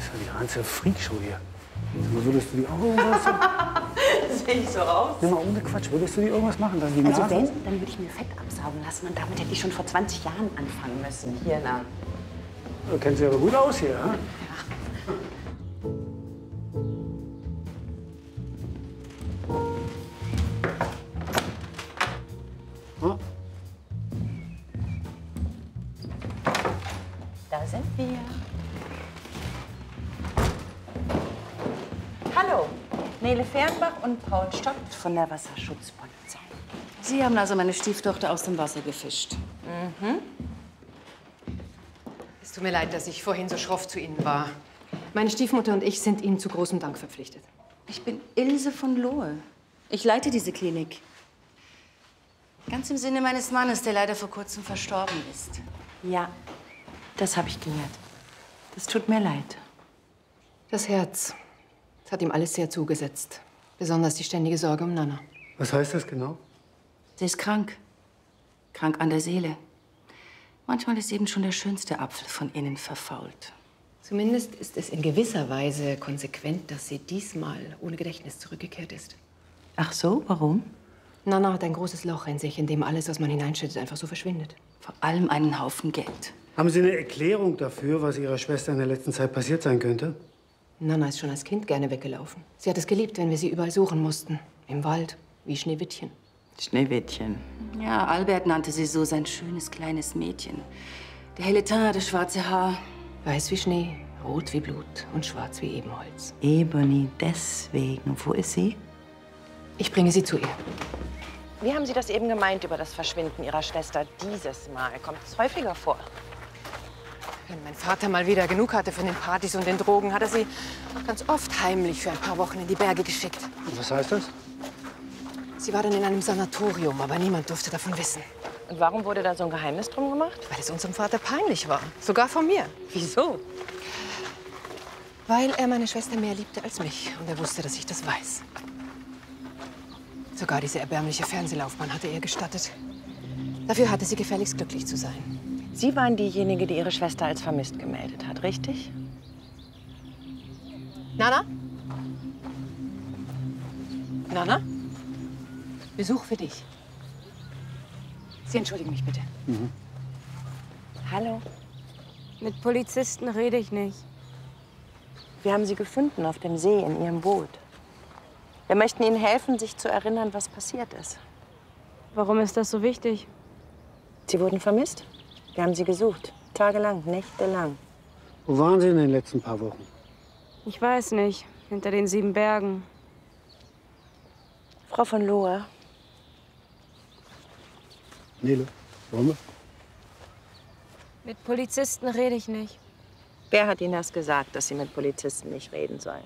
ist ja die ganze Freakshow hier. Würdest du die auch irgendwas... Sehe ich so aus? Nimm mal ohne Quatsch. Würdest du die irgendwas machen? Dass die Also Nase... wenn, dann würde ich mir Fett absaugen lassen. Und damit hätte ich schon vor 20 Jahren anfangen müssen. Hier, na. Du kennst dich aber gut aus hier, ha? Ja. Da sind wir. Hallo, Nele Fernbach und Paul Stott von der Wasserschutzpolizei. Sie haben also meine Stieftochter aus dem Wasser gefischt. Es tut mir leid, dass ich vorhin so schroff zu Ihnen war. Meine Stiefmutter und ich sind Ihnen zu großem Dank verpflichtet. Ich bin Ilse von Lohe. Ich leite diese Klinik. Ganz im Sinne meines Mannes, der leider vor kurzem verstorben ist. Ja, das habe ich gehört. Das tut mir leid. Das Herz, das hat ihm alles sehr zugesetzt. Besonders die ständige Sorge um Nana. Was heißt das genau? Sie ist krank. Krank an der Seele. Manchmal ist eben schon der schönste Apfel von innen verfault. Zumindest ist es in gewisser Weise konsequent, dass sie diesmal ohne Gedächtnis zurückgekehrt ist. Ach so, warum? Nana hat ein großes Loch in sich, in dem alles, was man hineinschüttet, einfach so verschwindet. Vor allem einen Haufen Geld. Haben Sie eine Erklärung dafür, was Ihrer Schwester in der letzten Zeit passiert sein könnte? Nana ist schon als Kind gerne weggelaufen. Sie hat es geliebt, wenn wir sie überall suchen mussten. Im Wald, wie Schneewittchen. Schneewittchen. Ja, Albert nannte sie so, sein schönes kleines Mädchen. Der helle Teint, das schwarze Haar. Weiß wie Schnee, rot wie Blut und schwarz wie Ebenholz. Ebony, deswegen. Wo ist sie? Ich bringe sie zu ihr. Wie haben Sie das eben gemeint über das Verschwinden Ihrer Schwester dieses Mal? Kommt es häufiger vor? Wenn mein Vater mal wieder genug hatte von den Partys und den Drogen, hat er sie ganz oft heimlich für ein paar Wochen in die Berge geschickt. Und was heißt das? Sie war dann in einem Sanatorium, aber niemand durfte davon wissen. Und warum wurde da so ein Geheimnis drum gemacht? Weil es unserem Vater peinlich war. Sogar von mir. Wieso? Weil er meine Schwester mehr liebte als mich. Und er wusste, dass ich das weiß. Sogar diese erbärmliche Fernsehlaufbahn hatte er gestattet. Dafür hatte sie gefälligst glücklich zu sein. Sie waren diejenige, die Ihre Schwester als vermisst gemeldet hat, richtig? Nana? Nana? Besuch für dich. Sie entschuldigen mich bitte. Hallo. Mit Polizisten rede ich nicht. Wir haben Sie gefunden auf dem See in Ihrem Boot. Wir möchten Ihnen helfen, sich zu erinnern, was passiert ist. Warum ist das so wichtig? Sie wurden vermisst. Wir haben Sie gesucht. Tagelang, nächtelang. Wo waren Sie in den letzten paar Wochen? Ich weiß nicht. Hinter den 7 Bergen. Frau von Lohe. Nele, wollen wir? Mit Polizisten rede ich nicht. Wer hat Ihnen das gesagt, dass Sie mit Polizisten nicht reden sollen?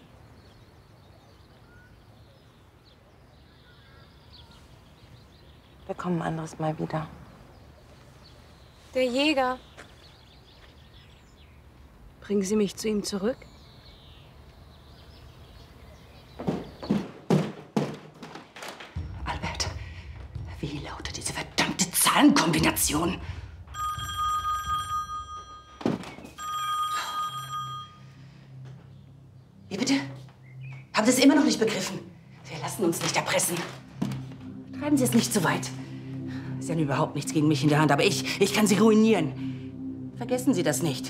Wir kommen ein anderes Mal wieder. Der Jäger. Bringen Sie mich zu ihm zurück? Albert, wie lautet diese verdammte Zahlenkombination? Wie bitte? Haben Sie es immer noch nicht begriffen? Wir lassen uns nicht erpressen. Treiben Sie es nicht zu weit. Sie haben überhaupt nichts gegen mich in der Hand, aber ich kann Sie ruinieren. Vergessen Sie das nicht.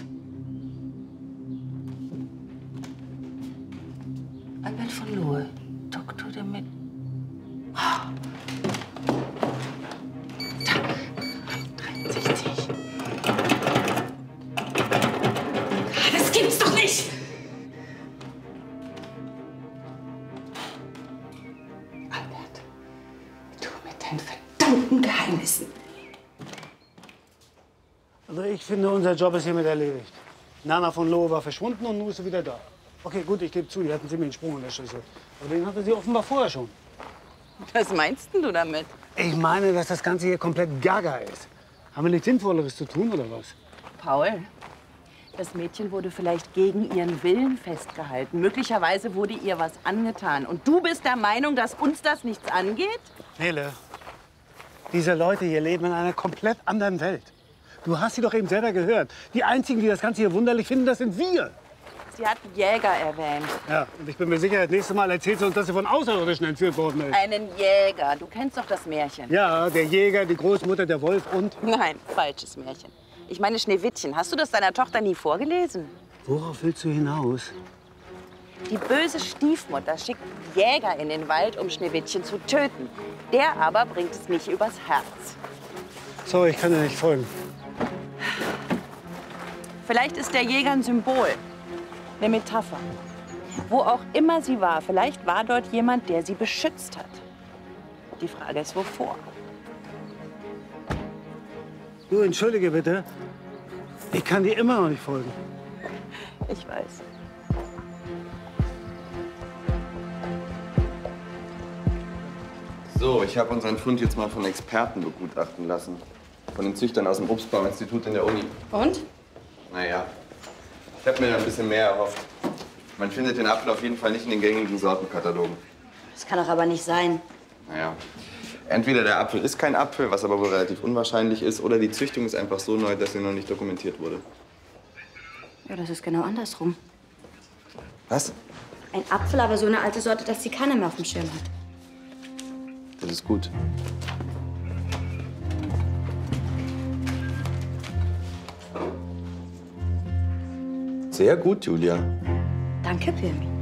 Albert von Lohe, Doktor der Med... Oh. Da, 63. Das gibt's doch nicht! Albert, du mit deinen verdammten Geheimnissen. Also ich finde, unser Job ist hiermit erledigt. Nana von Lohe war verschwunden und nun ist sie wieder da. Okay, gut, ich gebe zu, die hatten sie mir den Sprung unterschlüsselt. Aber den hatte sie offenbar vorher schon. Was meinst denn du damit? Ich meine, dass das Ganze hier komplett gaga ist. Haben wir nichts Sinnvolleres zu tun, oder was? Paul, das Mädchen wurde vielleicht gegen ihren Willen festgehalten. Möglicherweise wurde ihr was angetan. Und du bist der Meinung, dass uns das nichts angeht? Nele, diese Leute hier leben in einer komplett anderen Welt. Du hast sie doch eben selber gehört. Die Einzigen, die das Ganze hier wunderlich finden, das sind wir. Sie hat Jäger erwähnt. Ja, und ich bin mir sicher, das nächste Mal erzählt sie uns, dass sie von Außerirdischen entführt worden ist. Einen Jäger. Du kennst doch das Märchen. Ja, der Jäger, die Großmutter, der Wolf und... Nein, falsches Märchen. Ich meine Schneewittchen. Hast du das deiner Tochter nie vorgelesen? Worauf willst du hinaus? Die böse Stiefmutter schickt Jäger in den Wald, um Schneewittchen zu töten. Der aber bringt es nicht übers Herz. Sorry, ich kann dir nicht folgen. Vielleicht ist der Jäger ein Symbol, eine Metapher. Wo auch immer sie war, vielleicht war dort jemand, der sie beschützt hat. Die Frage ist, wovor? Du, entschuldige bitte. Ich kann dir immer noch nicht folgen. Ich weiß. So, ich habe unseren Fund jetzt mal von Experten begutachten lassen. Von den Züchtern aus dem Obstbauinstitut in der Uni. Und? Naja, ich habe mir da ein bisschen mehr erhofft. Man findet den Apfel auf jeden Fall nicht in den gängigen Sortenkatalogen. Das kann doch aber nicht sein. Naja, entweder der Apfel ist kein Apfel, was aber wohl relativ unwahrscheinlich ist, oder die Züchtung ist einfach so neu, dass sie noch nicht dokumentiert wurde. Ja, das ist genau andersrum. Was? Ein Apfel, aber so eine alte Sorte, dass sie keiner mehr auf dem Schirm hat. Das ist gut. Sehr gut, Julia. Danke, Pirmi.